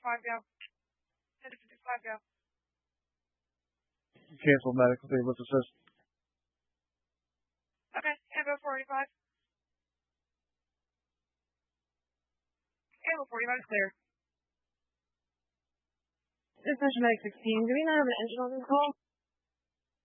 1055 go. 1055 go. Cancel medical day with assist. Okay, Ambo 45. Ambo 45 is clear. This is Medic 16. Do we not have an engine on this call?